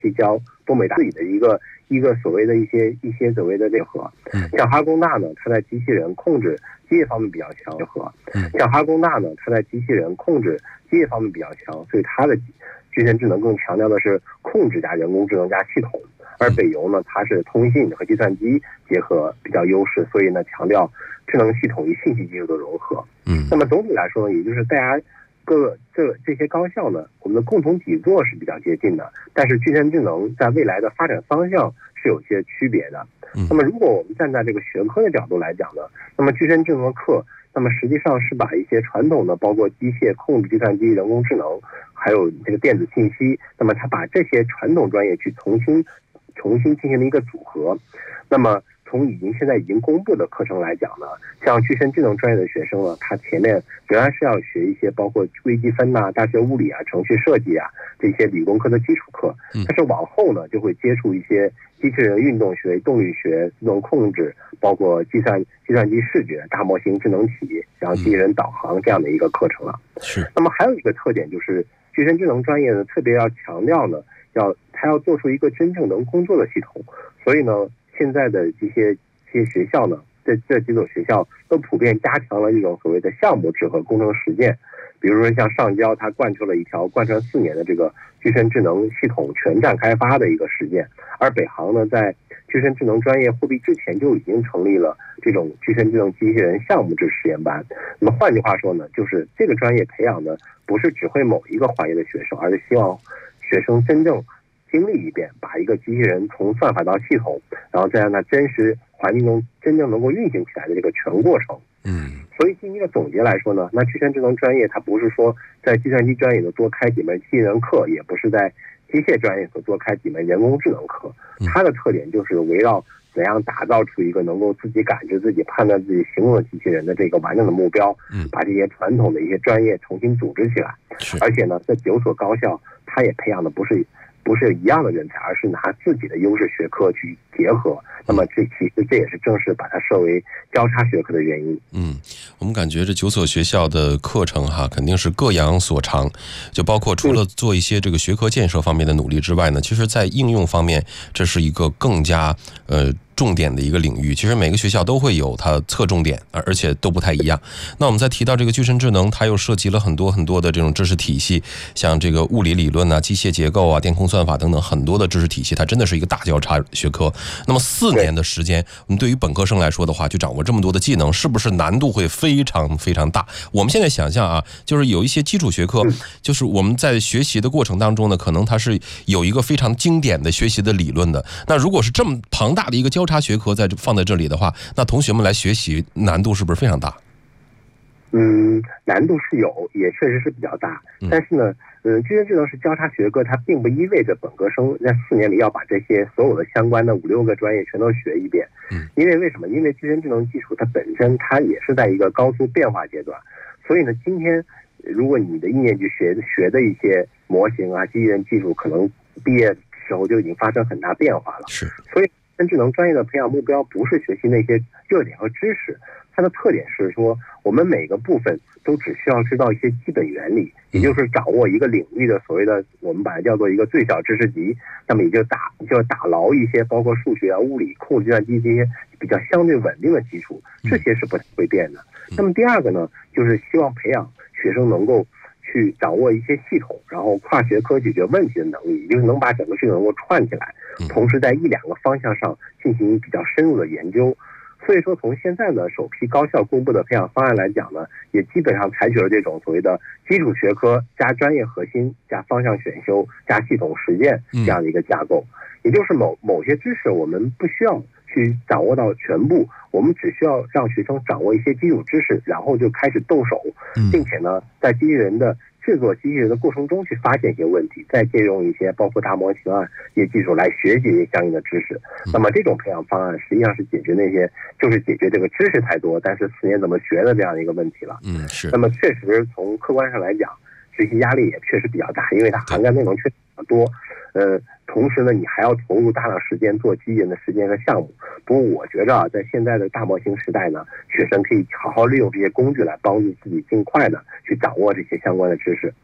去教东北大自己的一个所谓的一些所谓的内核。像哈工大呢，它在机器人控制机械方面比较强和，像哈工大呢，它在机器人控制机械方面比较强，所以它的具身智能更强调的是控制加人工智能加系统。而北邮呢，它是通信和计算机结合比较优势，所以呢强调智能系统与信息技术的融合。那么总体来说呢，也就是大家这些高校呢，我们的共同底座是比较接近的，但是具身智能在未来的发展方向是有些区别的。那么如果我们站在这个学科的角度来讲呢，那么具身智能的课，那么实际上是把一些传统的包括机械控制、计算机、人工智能，还有这个电子信息，那么它把这些传统专业去重新进行了一个组合。那么从现在已经公布的课程来讲呢，像具身智能专业的学生呢，他前面仍然是要学一些包括微积分呐、大学物理啊、程序设计啊这些理工科的基础课，但是往后呢就会接触一些机器人运动学、动力学、自动控制，包括计算机视觉、大模型智能体，像机器人导航这样的一个课程了。那么还有一个特点就是具身智能专业呢，特别要强调呢，它要做出一个真正能工作的系统。所以呢，现在的这些学校呢，这几所学校都普遍加强了一种所谓的项目制和工程实践。比如说像上交，它贯彻了一条贯穿4年的这个具身智能系统全站开发的一个实践，而北航呢，在具身智能专业获毕之前就已经成立了这种具身智能机器人项目制实验班。那么换句话说呢，就是这个专业培养的不是只会某一个环节的学生，而是希望学生真正经历一遍，把一个机器人从算法到系统，然后再让它真实环境中真正能够运行起来的这个全过程。所以进行一个总结来说呢，那具身智能专业它不是说在计算机专业的多开几门机器人课，也不是在机械专业所多开几门人工智能课，它的特点就是围绕怎样打造出一个能够自己感知、自己判断、自己行动的机器人的这个完整的目标，把这些传统的一些专业重新组织起来。而且呢，这9所高校它也培养的不是一样的人才，而是拿自己的优势学科去结合。那么其实这也是正式把它设为交叉学科的原因。 我们感觉这9所学校的课程肯定是各扬所长，就包括除了做一些这个学科建设方面的努力之外呢，其实在应用方面，这是一个更加重点的一个领域。其实每个学校都会有它侧重点，而且都不太一样。那我们在提到这个具身智能，它又涉及了很多很多的这种知识体系，像这个物理理论啊、机械结构啊、电控算法等等很多的知识体系，它真的是一个大交叉学科。那么4年的时间，我们对于本科生来说的话，就掌握这么多的技能，是不是难度会非常非常大？我们现在想象就是有一些基础学科，就是我们在学习的过程当中呢，可能它是有一个非常经典的学习的理论的。那如果是这么庞大的一个交叉学科放在这里的话，那同学们来学习难度是不是非常大？ 难度是有，也确实是比较大。但是呢，具身智能是交叉学科，它并不意味着本科生在4年里要把这些所有的相关的5、6个专业全都学一遍。因为为什么？因为具身智能技术它本身它也是在一个高速变化阶段，所以呢，今天如果你的1年级学的一些模型啊、机器人技术，可能毕业时候就已经发生很大变化了。所以具身智能专业的培养目标不是学习那些热点和知识，它的特点是说，我们每个部分都只需要知道一些基本原理，也就是掌握一个领域的所谓的我们把它叫做一个最小知识集，那么也就打牢一些包括数学啊、物理、控制计算机这些比较相对稳定的基础，这些是不会变的。那么第二个呢，就是希望培养学生能够去掌握一些系统，然后跨学科解决问题的能力，也就是能把整个系统能够串起来，同时在1、2个方向上进行比较深入的研究。所以说从现在的首批高校公布的培养方案来讲呢，也基本上采取了这种所谓的基础学科加专业核心加方向选修加系统实践这样的一个架构。也就是某些知识我们不需要去掌握到全部，我们只需要让学生掌握一些基础知识，然后就开始动手，并且呢，在制作机器人的过程中去发现一些问题，再借用一些包括大模型一些技术来学习一些相应的知识。那么这种培养方案实际上是解决这个知识太多，但是4年怎么学的这样的一个问题了。那么确实从客观上来讲，学习压力也确实比较大，因为它涵盖内容确实比较多。同时呢，你还要投入大量时间做机器人的实践和项目。不过我觉着在现在的大模型时代呢，学生可以好好利用这些工具来帮助自己尽快的去掌握这些相关的知识。